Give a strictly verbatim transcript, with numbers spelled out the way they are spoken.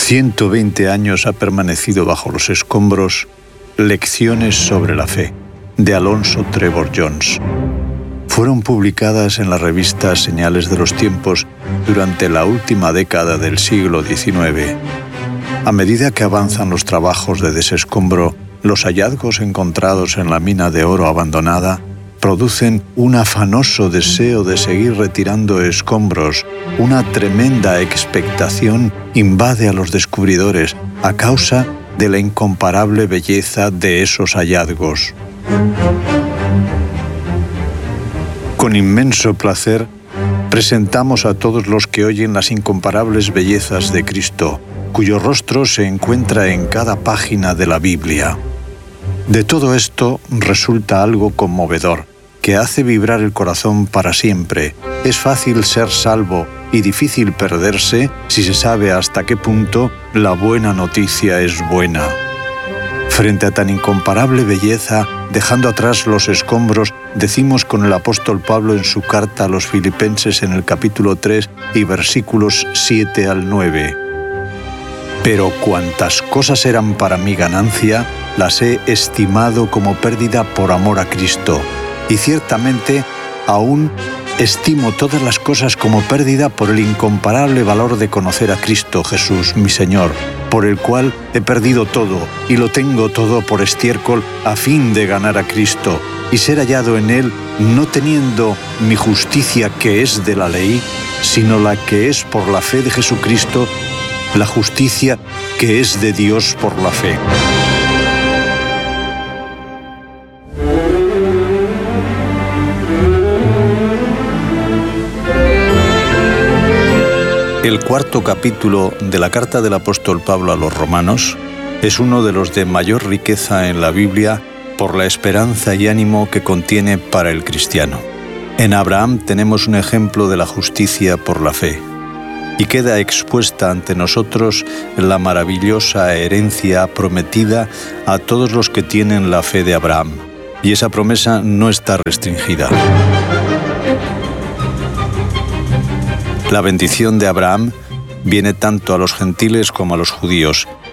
ciento veinte años ha permanecido bajo los escombros Lecciones sobre la fe, de Alonso Trevor Jones. Fueron publicadas en la revista Señales de los Tiempos durante la última década del siglo diecinueve. A medida que avanzan los trabajos de desescombro, los hallazgos encontrados en la mina de oro abandonada producen un afanoso deseo de seguir retirando escombros. Una tremenda expectación invade a los descubridores a causa de la incomparable belleza de esos hallazgos. Con inmenso placer, presentamos a todos los que oyen las incomparables bellezas de Cristo, cuyo rostro se encuentra en cada página de la Biblia. De todo esto resulta algo conmovedor, que hace vibrar el corazón para siempre. Es fácil ser salvo y difícil perderse si se sabe hasta qué punto la buena noticia es buena. Frente a tan incomparable belleza, dejando atrás los escombros, decimos con el apóstol Pablo en su carta a los Filipenses en el capítulo tres y versículos siete al nueve. Pero cuantas cosas eran para mi ganancia, las he estimado como pérdida por amor a Cristo. Y ciertamente, aún estimo todas las cosas como pérdida por el incomparable valor de conocer a Cristo Jesús, mi Señor, por el cual he perdido todo y lo tengo todo por estiércol a fin de ganar a Cristo y ser hallado en Él, no teniendo mi justicia que es de la ley, sino la que es por la fe de Jesucristo, la justicia que es de Dios por la fe. El cuarto capítulo de la carta del apóstol Pablo a los romanos es uno de los de mayor riqueza en la Biblia por la esperanza y ánimo que contiene para el cristiano. En Abraham tenemos un ejemplo de la justicia por la fe y queda expuesta ante nosotros la maravillosa herencia prometida a todos los que tienen la fe de Abraham, y esa promesa no está restringida. La bendición de Abraham viene tanto a los gentiles como a los judíos,